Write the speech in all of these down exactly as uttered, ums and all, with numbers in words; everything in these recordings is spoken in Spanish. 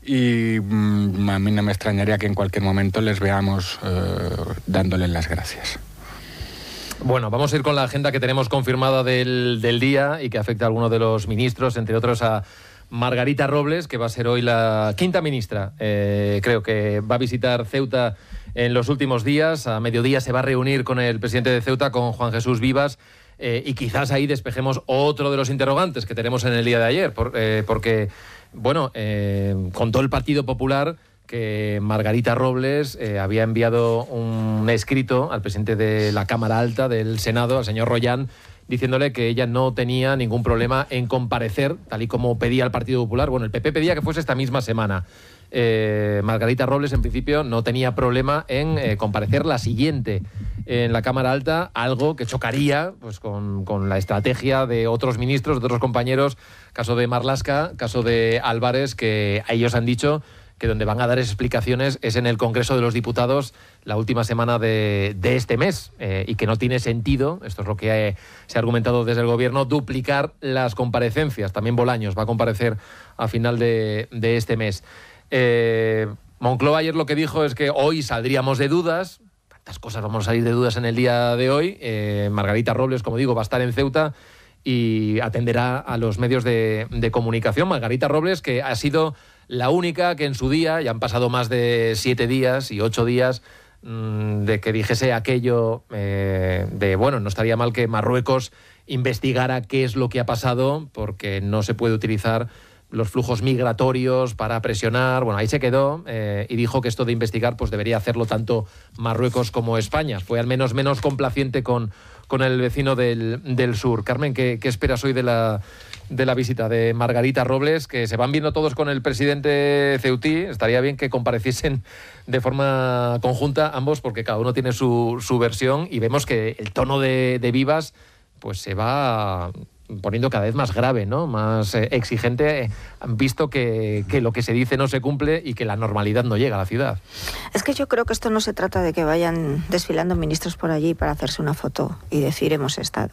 y mmm, a mí no me extrañaría que en cualquier momento les veamos eh, dándoles las gracias. Bueno, vamos a ir con la agenda que tenemos confirmada del, del día y que afecta a algunos de los ministros, entre otros a Margarita Robles, que va a ser hoy la quinta ministra. Eh, creo que va a visitar Ceuta en los últimos días. A mediodía se va a reunir con el presidente de Ceuta, con Juan Jesús Vivas, eh, y quizás ahí despejemos otro de los interrogantes que tenemos en el día de ayer, por, eh, porque, bueno, eh, contó el Partido Popular que Margarita Robles eh, había enviado un escrito al presidente de la Cámara Alta del Senado, al señor Royán, diciéndole que ella no tenía ningún problema en comparecer, tal y como pedía el Partido Popular. Bueno, el P P pedía que fuese esta misma semana. Eh, Margarita Robles, en principio, no tenía problema en eh, comparecer la siguiente en la Cámara Alta, algo que chocaría pues, con, con la estrategia de otros ministros, de otros compañeros, caso de Marlaska, caso de Álvarez, que a ellos han dicho que donde van a dar explicaciones es en el Congreso de los Diputados la última semana de, de este mes, eh, y que no tiene sentido, esto es lo que eh, se ha argumentado desde el Gobierno, duplicar las comparecencias. También Bolaños va a comparecer a final de, de este mes. Eh, Moncloa ayer lo que dijo es que hoy saldríamos de dudas. Tantas cosas vamos a salir de dudas en el día de hoy. Eh, Margarita Robles, como digo, va a estar en Ceuta y atenderá a los medios de, de comunicación. Margarita Robles, que ha sido la única que en su día, ya han pasado más de siete días y ocho días mmm, de que dijese aquello eh, de, bueno, no estaría mal que Marruecos investigara qué es lo que ha pasado, porque no se puede utilizar los flujos migratorios para presionar. Bueno, ahí se quedó eh, y dijo que esto de investigar pues debería hacerlo tanto Marruecos como España. Fue al menos menos complaciente con, con el vecino del, del sur. Carmen, ¿qué, qué esperas hoy de la, de la visita de Margarita Robles? Que se van viendo todos con el presidente ceutí. Estaría bien que compareciesen de forma conjunta ambos, porque cada uno tiene su, su versión, y vemos que el tono de, de Vivas pues se va poniendo cada vez más grave, ¿no? Más eh, exigente. Eh, han visto que, que lo que se dice no se cumple y que la normalidad no llega a la ciudad. Es que yo creo que esto no se trata de que vayan desfilando ministros por allí para hacerse una foto y decir hemos estado.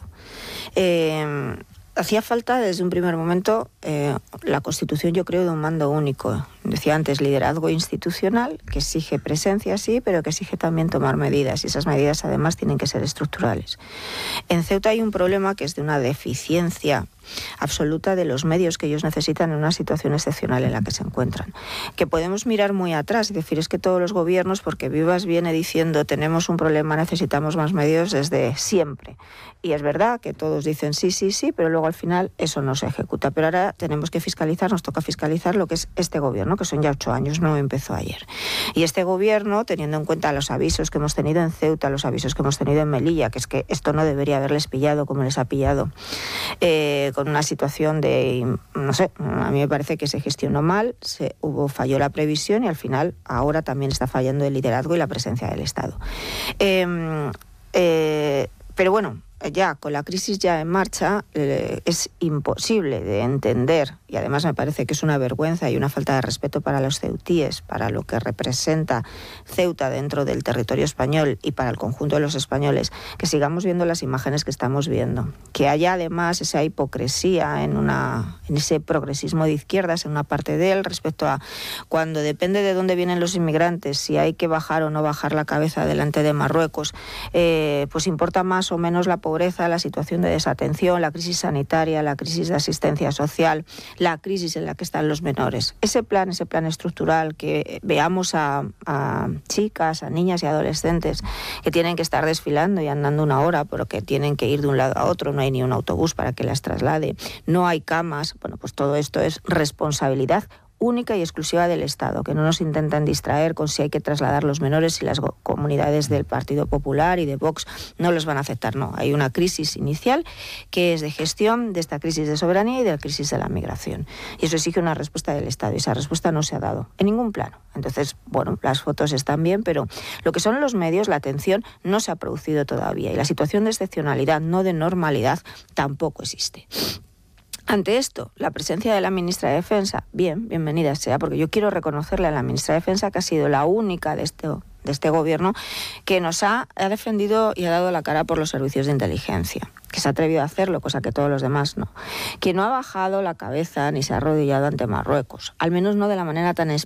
Eh, hacía falta desde un primer momento eh, la constitución, yo creo, de un mando único. Decía antes, liderazgo institucional, que exige presencia, sí, pero que exige también tomar medidas, y esas medidas además tienen que ser estructurales. En Ceuta hay un problema que es de una deficiencia absoluta de los medios que ellos necesitan en una situación excepcional en la que se encuentran. Que podemos mirar muy atrás y decir, es que todos los gobiernos, porque Vivas viene diciendo tenemos un problema, necesitamos más medios desde siempre. Y es verdad que todos dicen sí, sí, sí, pero luego al final eso no se ejecuta. Pero ahora tenemos que fiscalizar, nos toca fiscalizar lo que es este gobierno, que son ya ocho años, no empezó ayer. Y este gobierno, teniendo en cuenta los avisos que hemos tenido en Ceuta, los avisos que hemos tenido en Melilla, que es que esto no debería haberles pillado como les ha pillado, eh, con una situación de, no sé, a mí me parece que se gestionó mal, se, hubo, falló la previsión, y al final ahora también está fallando el liderazgo y la presencia del Estado. Eh, eh, pero bueno, ya con la crisis ya en marcha, eh, es imposible de entender, y además me parece que es una vergüenza y una falta de respeto para los ceutíes, para lo que representa Ceuta dentro del territorio español y para el conjunto de los españoles, que sigamos viendo las imágenes que estamos viendo, que haya además esa hipocresía en, una, en ese progresismo de izquierdas en una parte de él respecto a cuando depende de dónde vienen los inmigrantes, si hay que bajar o no bajar la cabeza delante de Marruecos, eh, pues importa más o menos la pobreza, la situación de desatención, la crisis sanitaria, la crisis de asistencia social, la crisis en la que están los menores. Ese plan, ese plan estructural, que veamos a, a chicas, a niñas y adolescentes que tienen que estar desfilando y andando una hora porque tienen que ir de un lado a otro, no hay ni un autobús para que las traslade, no hay camas, bueno, pues todo esto es responsabilidad única y exclusiva del Estado, que no nos intentan distraer con si hay que trasladar los menores, y las comunidades del Partido Popular y de Vox no los van a aceptar. No, hay una crisis inicial que es de gestión de esta crisis de soberanía y de la crisis de la migración, y eso exige una respuesta del Estado, y esa respuesta no se ha dado en ningún plano. Entonces, bueno, las fotos están bien, pero lo que son los medios, la atención no se ha producido todavía, y la situación de excepcionalidad, no de normalidad, tampoco existe. Ante esto, la presencia de la ministra de Defensa, bien, bienvenida sea, porque yo quiero reconocerle a la ministra de Defensa que ha sido la única de este, de este gobierno que nos ha, ha defendido y ha dado la cara por los servicios de inteligencia, que se ha atrevido a hacerlo, cosa que todos los demás no. Que no ha bajado la cabeza ni se ha arrodillado ante Marruecos, al menos no de la manera tan